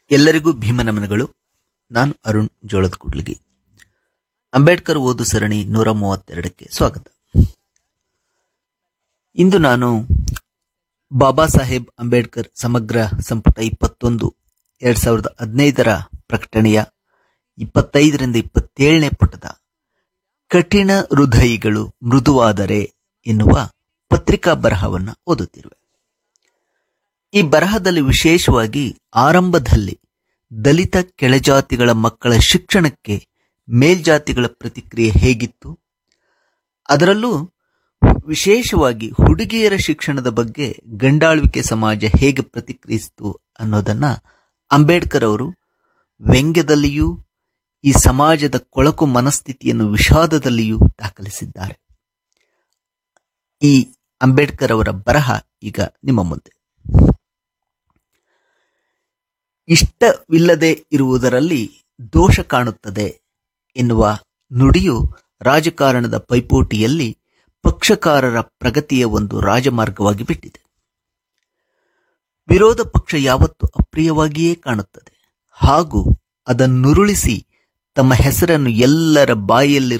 ಎಲ್ಲರಿಗೂ ಭೀಮನಮನಗಳು. ನಾನು ಅರುಣ್ ಜೋಳದ ಕೂಡ್ಲಿಗಿ. ಅಂಬೇಡ್ಕರ್ ಓದು ಸರಣಿ 132ಕ್ಕೆ ಸ್ವಾಗತ. ಇಂದು ನಾನು ಬಾಬಾ ಸಾಹೇಬ್ ಅಂಬೇಡ್ಕರ್ ಸಮಗ್ರ ಸಂಪುಟ 21 2015 ಪ್ರಕಟಣೆಯ 25ರಿಂದ 27ನೇ ಪುಟದ ಕಠಿಣ ಹೃದಯಿಗಳು ಮೃದುವಾದರೆ ಎನ್ನುವ ಪತ್ರಿಕಾ ಬರಹವನ್ನು ಓದುತ್ತಿರುವೆ. ಈ ಬರಹದಲ್ಲಿ ವಿಶೇಷವಾಗಿ ಆರಂಭದಲ್ಲಿ ದಲಿತ ಕೆಳಜಾತಿಗಳ ಮಕ್ಕಳ ಶಿಕ್ಷಣಕ್ಕೆ ಮೇಲ್ಜಾತಿಗಳ ಪ್ರತಿಕ್ರಿಯೆ ಹೇಗಿತ್ತು, ಅದರಲ್ಲೂ ವಿಶೇಷವಾಗಿ ಹುಡುಗಿಯರ ಶಿಕ್ಷಣದ ಬಗ್ಗೆ ಗಂಡಾಳ್ವಿಕೆ ಸಮಾಜ ಹೇಗೆ ಪ್ರತಿಕ್ರಿಯಿಸಿತು ಅನ್ನೋದನ್ನ ಅಂಬೇಡ್ಕರ್ ಅವರು ವ್ಯಂಗ್ಯದಲ್ಲಿಯೂ ಈ ಸಮಾಜದ ಕೊಳಕು ಮನಸ್ಥಿತಿಯನ್ನು ವಿಷಾದದಲ್ಲಿಯೂ ದಾಖಲಿಸಿದ್ದಾರೆ. ಈ ಅಂಬೇಡ್ಕರ್ ಅವರ ಬರಹ ಈಗ ನಿಮ್ಮ ಮುಂದೆ. ಇಷ್ಟವಿಲ್ಲದೆ ಇರುವುದರಲ್ಲಿ ದೋಷ ಕಾಣುತ್ತದೆ ಎನ್ನುವ ನುಡಿಯು ರಾಜಕಾರಣದ ಪೈಪೋಟಿಯಲ್ಲಿ ಪಕ್ಷಕಾರರ ಪ್ರಗತಿಯ ಒಂದು ರಾಜಮಾರ್ಗವಾಗಿ ಬಿಟ್ಟಿದೆ. ವಿರೋಧ ಪಕ್ಷ ಯಾವತ್ತೂ ಅಪ್ರಿಯವಾಗಿಯೇ ಕಾಣುತ್ತದೆ ಹಾಗೂ ಅದನ್ನುರುಳಿಸಿ ತಮ್ಮ ಹೆಸರನ್ನು ಎಲ್ಲರ ಬಾಯಲ್ಲಿರುವ